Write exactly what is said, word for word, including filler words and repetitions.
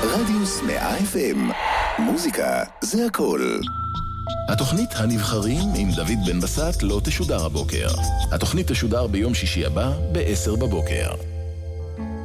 רדיוס מאה אף אם. מוזיקה זה הכל. התוכנית הנבחרים עם דוד בן בסט לא תשודר הבוקר. התוכנית תשודר ביום שישי הבא ב-עשר בבוקר.